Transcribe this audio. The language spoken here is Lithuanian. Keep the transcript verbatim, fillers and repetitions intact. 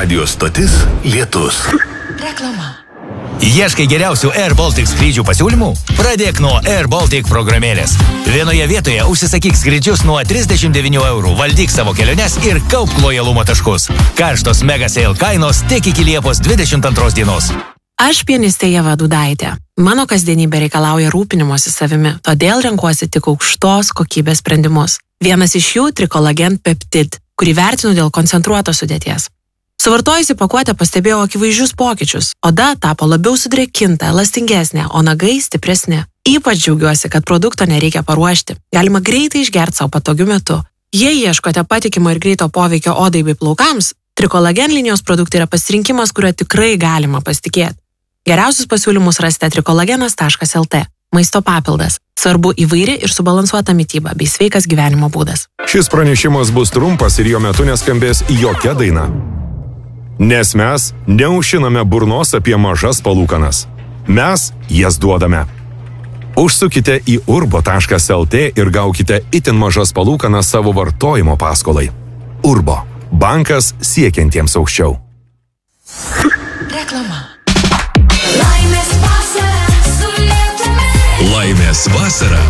Radio stotis Lietus. Reklama. Ieškai geriausių Air Baltic skrydžių pasiūlymų? Pradėk nuo Air Baltic programėlės. Vienoje vietoje užsisakyk skrydžius nuo trisdešimt devynių eurų, valdyk savo keliones ir kaupk lojalumo taškus. Karštos mega sale kainos tik iki Liepos dvidešimt antros dienos. Aš pianistė Ieva Dudaitė. Mano kasdienybė reikalauja rūpinimosi savimi, todėl renkuosi tik aukštos kokybės sprendimus. Vienas iš jų Trikolagen Peptid, kurį vertinu dėl koncentruotos sudėties. Suvartojusi pakuotę pastebėjau akivaizdžius pokyčius. Oda tapo labiau sudrėkinta, elastingesnė, o nagai stipresni. Ypač džiaugiuosi, kad produkto nereikia paruošti. Galima greitai išgerti savo patogiu metu. Jei ieškote patikimo ir greito poveikio odai bei plaukams, Trikolagen linijos produktai yra pasirinkimas, kuriuo tikrai galima pasitikėti. Geriausius pasiūlymus rasite trikolagenas taškas lt. Maisto papildas. Svarbu įvairi ir subalansuota mityba bei sveikas gyvenimo būdas. Šis pranešimas bus trumpas ir jo metu neskambės jokia daina. Nes mes neužšiname burnos apie mažas palūkanas. Mes jas duodame. Užsukite į urbo taškas lt ir gaukite itin mažas palūkanas savo vartojimo paskolai. Urbo. Bankas siekiantiems aukščiau. Reklama. Laimės vasara su Lietumi. Laimės vasara